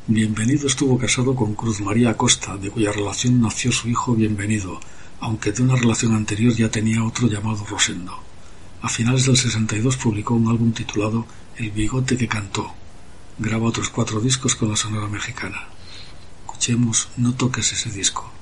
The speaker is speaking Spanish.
Bienvenido estuvo casado con Cruz María Acosta, de cuya relación nació su hijo Bienvenido, aunque de una relación anterior ya tenía otro llamado Rosendo. A finales del 62 publicó un álbum titulado El bigote que cantó. Graba otros 4 discos con la Sonora Mexicana. Escuchemos No toques ese disco.